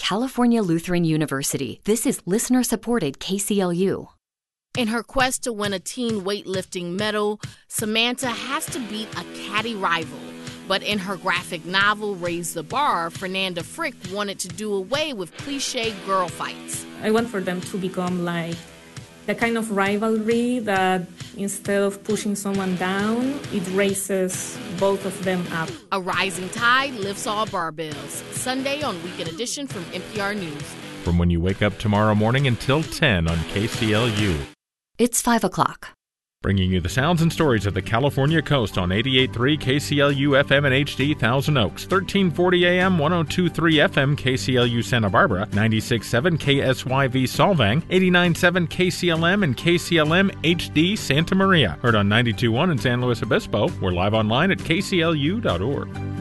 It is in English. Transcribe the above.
California Lutheran University. This is listener-supported KCLU. In her quest to win a teen weightlifting medal, Samantha has to beat a catty rival. But in her graphic novel, Raise the Bar, Fernanda Frick wanted to do away with cliché girl fights. I want for them to become like the kind of rivalry that instead of pushing someone down, it raises both of them up. A rising tide lifts all barbells. Sunday on Weekend Edition from NPR News. From when you wake up tomorrow morning until 10 on KCLU. It's 5 o'clock. Bringing you the sounds and stories of the California coast on 88.3 KCLU FM and HD Thousand Oaks, 1340 AM, 102.3 FM KCLU Santa Barbara, 96.7 KSYV Solvang, 89.7 KCLM and KCLM HD Santa Maria. Heard on 92.1 in San Luis Obispo. We're live online at kclu.org.